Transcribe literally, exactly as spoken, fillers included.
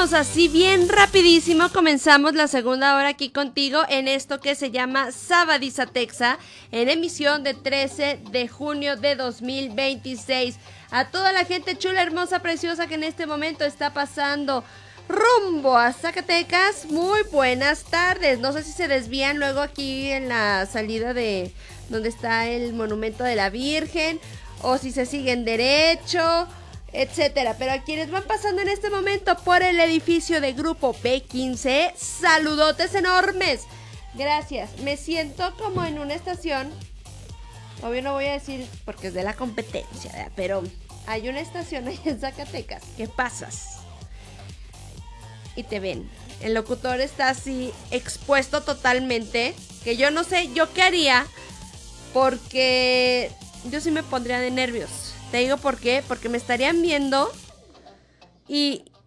vámonos así bien rapidísimo. Comenzamos la segunda hora aquí contigo en esto que se llama Sabadizatexa, en emisión de trece de junio de dos mil veintiséis. A toda la gente chula, hermosa, preciosa que en este momento está pasando rumbo a Zacatecas, muy buenas tardes. No sé si se desvían luego aquí en la salida de donde está el monumento de la Virgen, o si se siguen derecho, etcétera. Pero a quienes van pasando en este momento por el edificio de Grupo B quince, saludotes enormes. Gracias. Me siento como en una estación. Obvio no voy a decir porque es de la competencia, ¿verdad? Pero hay una estación ahí en Zacatecas que pasas y te ven. El locutor está así expuesto totalmente, que yo no sé yo qué haría, porque yo sí me pondría de nervios. Te digo por qué, porque me estarían viendo y,